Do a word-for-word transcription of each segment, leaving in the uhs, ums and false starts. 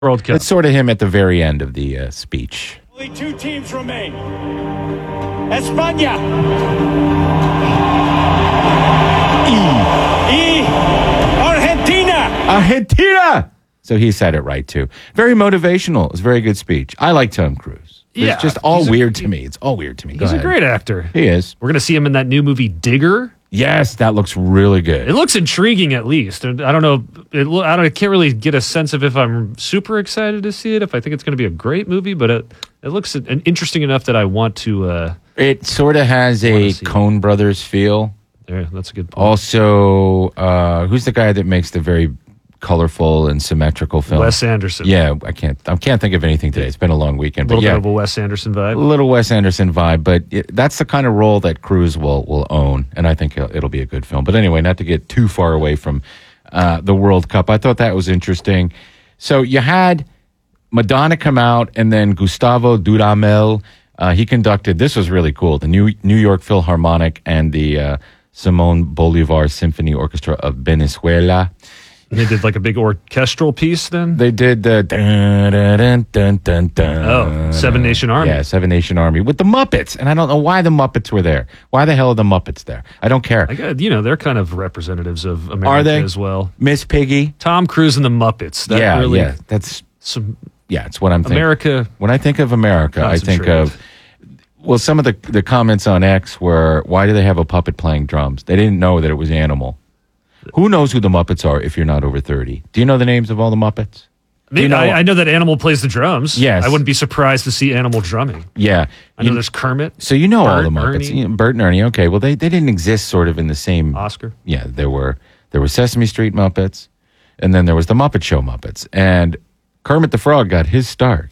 World Cup. It's sort of him at the very end of the uh, speech. Only two teams remain. España. Y. Y. Argentina. Argentina! So he said it right, too. Very motivational. It was a very good speech. I like Tom Cruise. Yeah, it's just all a- weird to me. It's all weird to me. Go He's ahead. a great actor. He is. We're going to see him in that new movie, Digger. Yes, that looks really good. It looks intriguing, at least. And I don't know. It, lo- I don't. I can't really get a sense of if I'm super excited to see it. If I think it's going to be a great movie, but it it looks an, interesting enough that I want to. Uh, It sort of has a see it. Coen Brothers feel. there, that's a good point. Also, uh, who's the guy that makes the very colorful and symmetrical film? Wes Anderson. Yeah, I can't. I can't think of anything today. It's been a long weekend. a little but yeah, bit of a Wes Anderson a vibe. little Wes Anderson vibe. But it, that's the kind of role that Cruise will will own, and I think it'll, it'll be a good film. But anyway, not to get too far away from uh, the World Cup, I thought that was interesting. So you had Madonna come out, and then Gustavo Dudamel. Uh, he conducted. This was really cool. The New New York Philharmonic and the uh, Simon Bolivar Symphony Orchestra of Venezuela. They did like a big orchestral piece then? They did the dun, dun, dun, dun, dun, dun. Oh, Seven Nation Army. Yeah, Seven Nation Army with the Muppets, and I don't know why the Muppets were there. Why the hell are the Muppets there? I don't care. I got, you know, they're kind of representatives of America Are they? as well. Miss Piggy. Tom Cruise and the Muppets. That yeah, really, yeah, that's Some yeah, it's what I'm thinking. America. When I think of America, I think Concentrated. of. Well, some of the the comments on X were, why do they have a puppet playing drums? They didn't know that it was Animal. Who knows who the Muppets are if you're not over thirty? Do you know the names of all the Muppets? I mean, you know- I, I know that Animal plays the drums. Yes. I wouldn't be surprised to see Animal drumming. Yeah. I know You- there's Kermit, so you know all Bert, the Muppets. Ernie. You know, Bert and Ernie. Okay, well, they, they didn't exist sort of in the same... Oscar. Yeah, there were there were Sesame Street Muppets, and then there was the Muppet Show Muppets. And Kermit the Frog got his start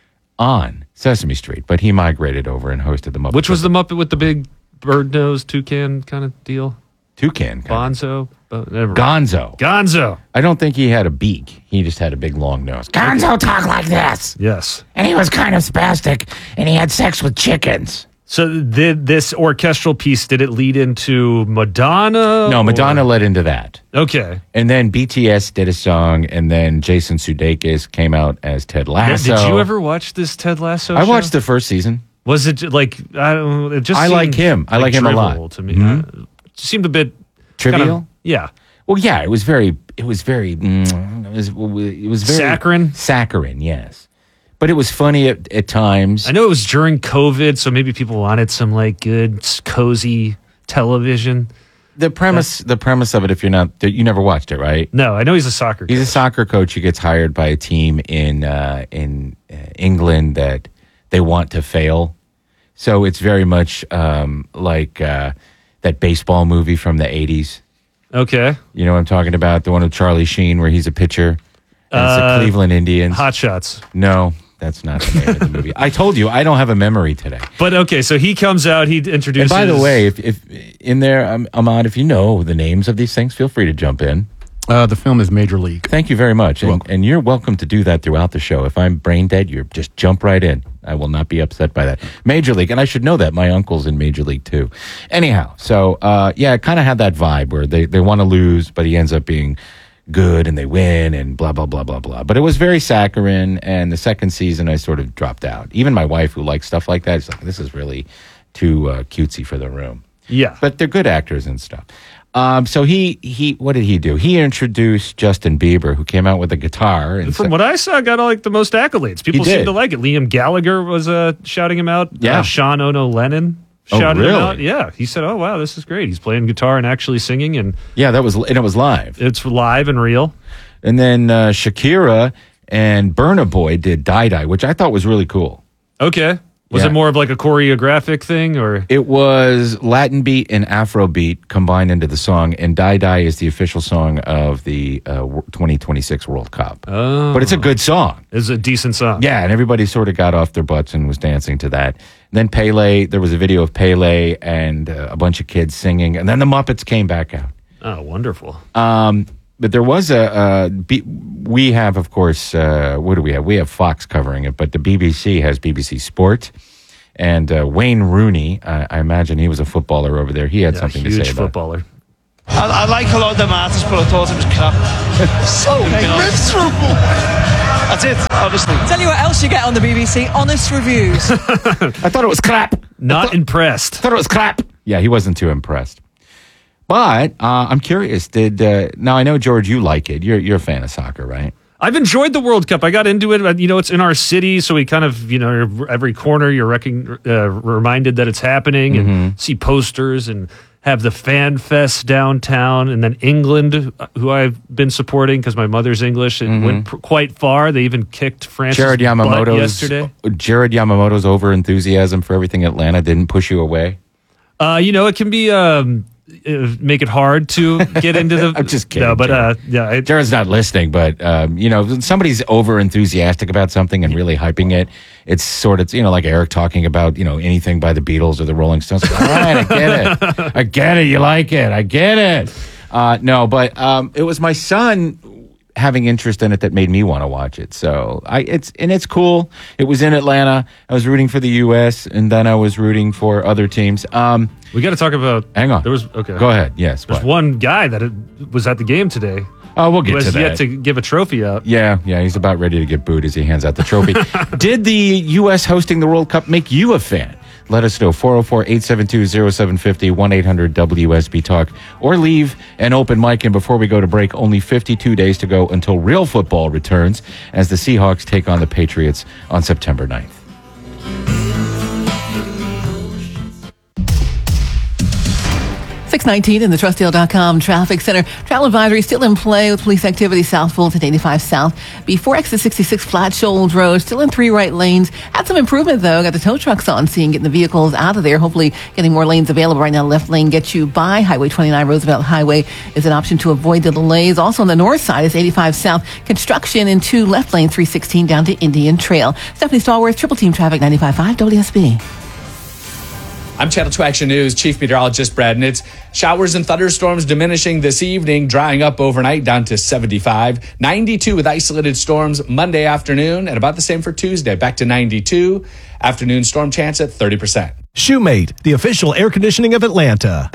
on Sesame Street, but he migrated over and hosted the Muppet Which Show. was the Muppet with the big bird nose, toucan kind of deal? Toucan. kind of. Bonzo? Uh, never mind. Gonzo. Gonzo. I don't think he had a beak. He just had a big long nose. Gonzo talked like this. Yes. And he was kind of spastic, and he had sex with chickens. So did this orchestral piece, did it lead into Madonna? No, or- Madonna led into that. Okay. And then B T S did a song, and then Jason Sudeikis came out as Ted Lasso. Did you ever watch this Ted Lasso I show? watched the first season. Was it like, I don't know, it just I seemed like him. I like him a lot. drivel to me. Mhm. Uh, it seemed a bit Trivial? kind of- yeah. Well, yeah, it was very, it was very, mm, it was, it was very Saccharine? Saccharine, yes. But it was funny at, at times. I know it was during COVID, so maybe people wanted some like good, cozy television. The premise, the premise of it, if you're not, you never watched it, right? No, I know he's a soccer He's a coach. soccer coach who gets hired by a team in uh, in uh, England that they want to fail. So it's very much um, like uh, that baseball movie from the eighties. Okay. You know what I'm talking about? The one with Charlie Sheen where he's a pitcher. And it's Uh, the Cleveland Indians. Hot Shots. No, that's not the name of the movie. I told you, I don't have a memory today. But okay, so he comes out, he And introduces... by the way, if, if in there, um, Ahmad, if you know the names of these things, feel free to jump in. Uh, the film is Major League. Thank you very much. You're And, welcome. and you're welcome to do that throughout the show. If I'm brain dead, you just jump right in. I will not be upset by that. Major League, and I should know that. My uncle's in Major League too. Anyhow, so uh, yeah, it kind of had that vibe where they, they want to lose, but he ends up being good and they win and blah, blah, blah, blah, blah. But it was very saccharine, and the second season I sort of dropped out. Even my wife, who likes stuff like that, is like, this is really too uh, cutesy for the room. Yeah. But they're good actors and stuff. Um, so he, he, what did he do? He introduced Justin Bieber, who came out with a guitar. And From so- what I saw, got like the most accolades. People He seem did. to like it. Liam Gallagher was uh, shouting him out. Yeah. Uh, Sean Ono Lennon Oh, shouted him really? out. Yeah. He said, oh, wow, this is great. He's playing guitar and actually singing, and yeah, that was, and it was live. it's live and real. And then uh, Shakira and Burna Boy did Die Die, which I thought was really cool. Okay. Was Yeah. it more of like a choreographic thing, or? It was Latin beat and Afro beat combined into the song, and Die Die is the official song of the uh, twenty twenty-six World Cup. Oh. But it's a good song. It's a decent song. Yeah, and everybody sort of got off their butts and was dancing to that. And then Pele, there was a video of Pele and uh, a bunch of kids singing, and then the Muppets came back out. Oh, wonderful. Um, but there was a, uh, B- we have, of course, uh, what do we have? We have Fox covering it, but the B B C has B B C Sport. And uh, Wayne Rooney, I, I imagine he was a footballer over there. He had Yeah, something to huge say about it. footballer. I, I like a lot of the artists, but I thought it was crap. So miserable. That's it, obviously. Tell you what else you get on the B B C, honest reviews. I thought it was crap. Not I thought, impressed. I thought it was crap. Yeah, he wasn't too impressed. But uh, I'm curious. Did uh, now I know, George, you like it. You're you're a fan of soccer, right? I've enjoyed the World Cup. I got into it. You know, it's in our city, so we kind of, you know, every corner you're recon- uh, reminded that it's happening, and Mm-hmm. see posters and have the fan fest downtown. And then England, who I've been supporting because my mother's English, it went pr- quite far. They even kicked France's Jared butt Yamamoto's yesterday. Jared Yamamoto's over enthusiasm for everything Atlanta didn't push you away. Uh, you know, it can be um, uh, make it hard to get into the. I'm just kidding, No, but uh, Jared. yeah, I, Jared's not listening, but um, you know, when somebody's over enthusiastic about something and really hyping it, it's sort of, you know, like Eric talking about, you know, anything by the Beatles or the Rolling Stones. All right, I get it. I get it. You like it. I get it. Uh, no, but um, it was my son having interest in it that made me want to watch it. So I, it's and it's cool. It was in Atlanta. I was rooting for the U S and then I was rooting for other teams. Um, we got to talk about. hang on. There was okay. Go ahead. Yes. There's what? one guy that it, was at the game today. Oh, we'll Who get to has that. yet to give a trophy out. Yeah, yeah, he's about ready to get booed as he hands out the trophy. Did the U S hosting the World Cup make you a fan? Let us know, four oh four, eight seven two, oh seven five oh, one eight hundred W S B Talk, or leave an open mic. And before we go to break, only fifty-two days to go until real football returns as the Seahawks take on the Patriots on September ninth. six nineteen in the trust deal dot com traffic center. Travel advisory still in play with police activity south Fulton eighty-five south. Before exit sixty-six Flat Shoals Road, still in three right lanes. Had some improvement though. Got the tow trucks on scene, getting the vehicles out of there. Hopefully getting more lanes available right now. Left lane gets you by Highway twenty-nine. Roosevelt Highway is an option to avoid the delays. Also on the north side is eighty-five south. Construction in two left lane, three sixteen down to Indian Trail. Stephanie Stallworth, Triple Team Traffic, ninety-five point five W S B. I'm Channel two Action News Chief Meteorologist Brad Nitz. Showers and thunderstorms diminishing this evening, drying up overnight down to seventy-five. ninety-two with isolated storms Monday afternoon, and about the same for Tuesday. Back to ninety-two. Afternoon storm chance at thirty percent. Shoemate, the official air conditioning of Atlanta.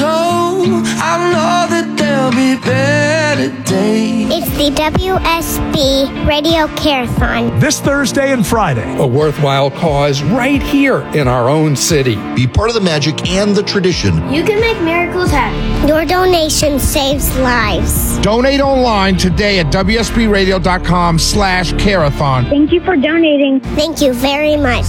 It's the W S B Radio Carathon. This Thursday and Friday. A worthwhile cause right here in our own city. Be part of the magic and the tradition. You can make miracles happen. Your donation saves lives. Donate online today at W S B radio dot com slash carathon. Thank you for donating. Thank you very much.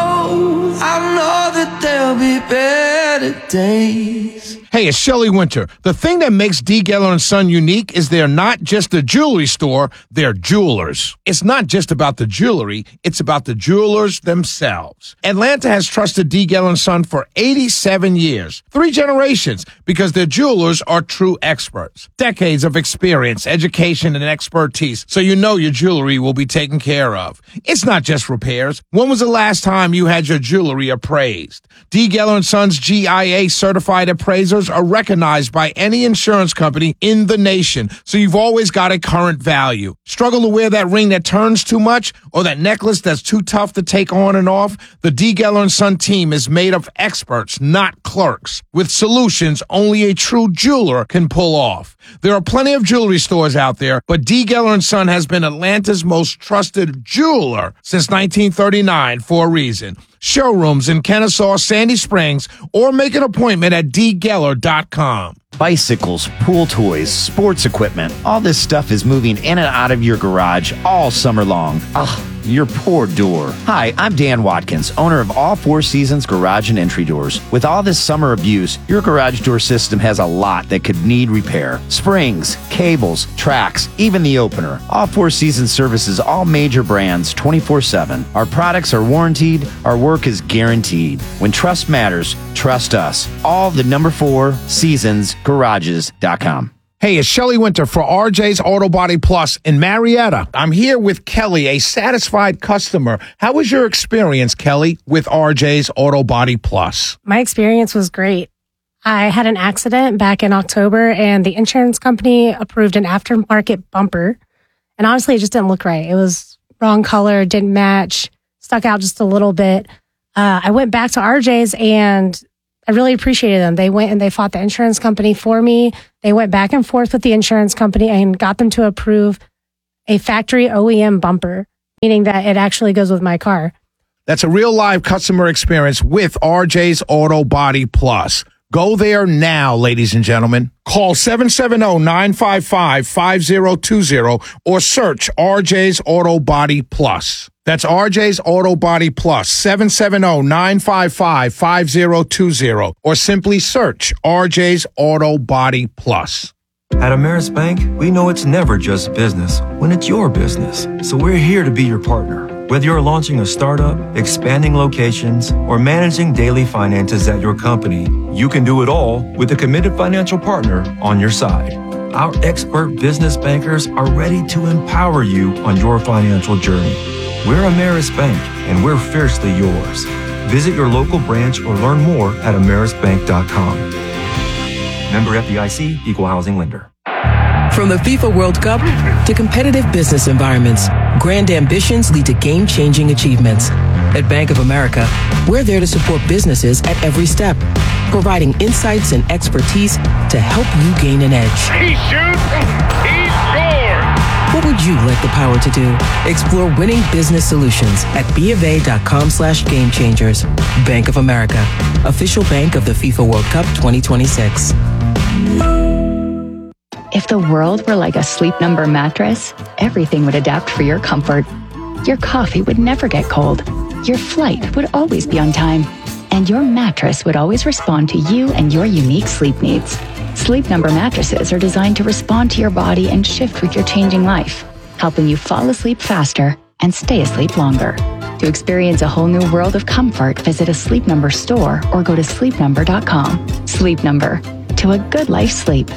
Oh, I know that there'll be better days. Hey, it's Shelley Winter. The thing that makes D. Geller and Son unique is they're not just a jewelry store, they're jewelers. It's not just about the jewelry, it's about the jewelers themselves. Atlanta has trusted D. Geller and Son for eighty-seven years, three generations, because their jewelers are true experts. Decades of experience, education, and expertise, so you know your jewelry will be taken care of. It's not just repairs. When was the last time you had your jewelry appraised? D. Geller and Sons G I A certified appraisers are recognized by any insurance company in the nation, so you've always got a current value. Struggle to wear that ring that turns too much or that necklace that's too tough to take on and off? The D. Geller and Son team is made of experts, not clerks, with solutions only a true jeweler can pull off. There are plenty of jewelry stores out there, but D. Geller and Son has been Atlanta's most trusted jeweler since nineteen thirty-nine for a reason. Showrooms in Kennesaw, Sandy Springs, or make an appointment at d geller dot com. Bicycles, pool toys, sports equipment, all this stuff is moving in and out of your garage all summer long. Ugh, your poor door. Hi, I'm Dan Watkins, owner of All Four Seasons Garage and Entry Doors. With all this summer abuse, your garage door system has a lot that could need repair. Springs, cables, tracks, even the opener. All Four Seasons services all major brands twenty-four seven. Our products are warranted, our work is guaranteed. When trust matters, trust us. All the number four seasons garages dot com. Hey, it's Shelley Winter for R J's Auto Body Plus in Marietta. I'm here with Kelly, a satisfied customer. How was your experience, Kelly, with R J's Auto Body Plus? My experience was great. I had an accident back in October, and the insurance company approved an aftermarket bumper. And honestly, it just didn't look right. It was wrong color, didn't match, stuck out just a little bit. Uh, I went back to R J's, and I really appreciated them. They went and they fought the insurance company for me. They went back and forth with the insurance company and got them to approve a factory O E M bumper, meaning that it actually goes with my car. That's a real live customer experience with R J's Auto Body Plus. Go there now, ladies and gentlemen. Call seven seven zero, nine five five, five zero two zero or search R J's Auto Body Plus. That's R J's Auto Body Plus, seven seven zero, nine five five, five zero two zero or simply search R J's Auto Body Plus. At Ameris Bank, we know it's never just business when it's your business. So we're here to be your partner. Whether you're launching a startup, expanding locations, or managing daily finances at your company, you can do it all with a committed financial partner on your side. Our expert business bankers are ready to empower you on your financial journey. We're Ameris Bank, and we're fiercely yours. Visit your local branch or learn more at ameris bank dot com. Member F D I C, Equal Housing Lender. From the FIFA World Cup to competitive business environments, grand ambitions lead to game-changing achievements. At Bank of America, we're there to support businesses at every step, providing insights and expertise to help you gain an edge. He shoots, he scores! What would you like the power to do? Explore winning business solutions at bofa.com slash game changers. Bank of America, official bank of the FIFA World Cup twenty twenty-six. If the world were like a Sleep Number mattress, everything would adapt for your comfort. Your coffee would never get cold. Your flight would always be on time. And your mattress would always respond to you and your unique sleep needs. Sleep Number mattresses are designed to respond to your body and shift with your changing life, helping you fall asleep faster and stay asleep longer. To experience a whole new world of comfort, visit a Sleep Number store or go to sleep number dot com. Sleep Number. To a good life sleep.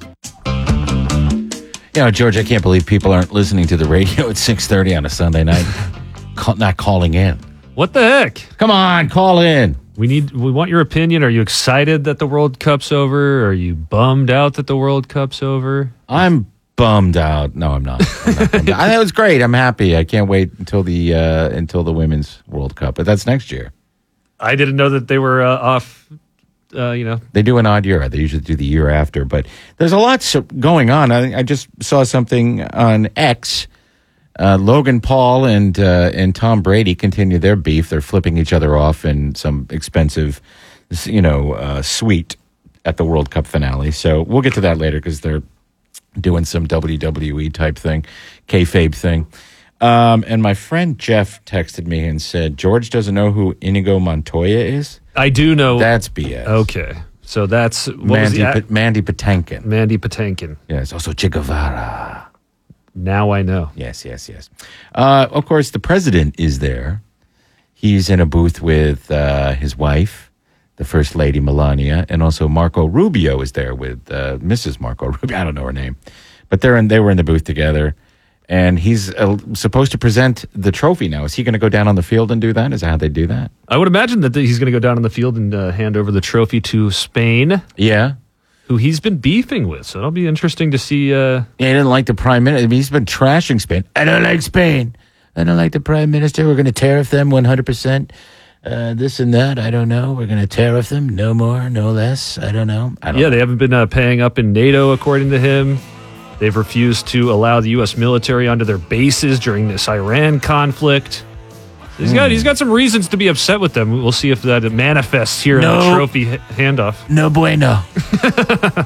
You know, George, I can't believe people aren't listening to the radio at six thirty on a Sunday night. Call, not calling in. What the heck? Come on, call in. We need. We want your opinion. Are you excited that the World Cup's over? Are you bummed out that the World Cup's over? I'm bummed out. No, I'm not. I'm not bummed out. I think it was great. I'm happy. I can't wait until the uh, until the Women's World Cup, but that's next year. I didn't know that they were uh, off. Uh, you know, they do an odd year. They usually do the year after, but there's a lot so- going on. I, I just saw something on X. Uh, Logan Paul and uh, and Tom Brady continue their beef. They're flipping each other off in some expensive, you know, uh, suite at the World Cup finale. So we'll get to that later because they're doing some W W E type thing, kayfabe thing. Um, and my friend Jeff texted me and said, George doesn't know who Inigo Montoya is? I do know. That's B S. Okay. So that's what Mandy, was the, P- Mandy Patinkin. Mandy Patinkin. Yes, also Che Guevara. Now I know. Yes, yes, yes. Uh, of course, the president is there. He's in a booth with uh, his wife, the First Lady Melania, and also Marco Rubio is there with uh, Missus Marco Rubio. I don't know her name. But they're in, they were in the booth together. And he's uh, supposed to present the trophy now. Is he going to go down on the field and do that? Is that how they do that? I would imagine that he's going to go down on the field and uh, hand over the trophy to Spain. Yeah. Who he's been beefing with. So it'll be interesting to see. Uh... Yeah, he didn't like the prime minister. I mean, he's been trashing Spain. I don't like Spain. I don't like the prime minister. We're going to tariff them one hundred percent. Uh, this and that. I don't know. We're going to tariff them. No more, no less. I don't know. I don't yeah, know. they haven't been uh, paying up in NATO, according to him. They've refused to allow the U S military onto their bases during this Iran conflict. He's got he's got some reasons to be upset with them. We'll see if that manifests here no. in the trophy h- handoff. No bueno.